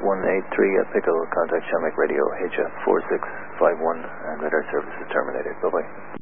183 Pickle, contact Shamrock Radio, HF 4651, and radar service is terminated. Bye-bye.